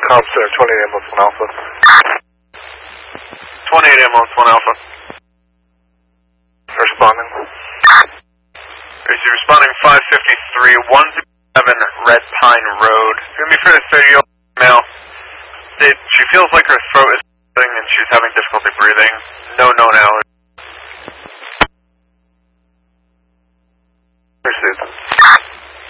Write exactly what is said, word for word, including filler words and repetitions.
Cobb Center, twenty-eight ambulance one Alpha. twenty-eight ambulance one Alpha. Responding. Is he responding five fifty-three, one seven Red Pine Road. It's going to be for the thirty-year-old male. It, she feels like her throat is and she's having difficulty breathing. No known allergies.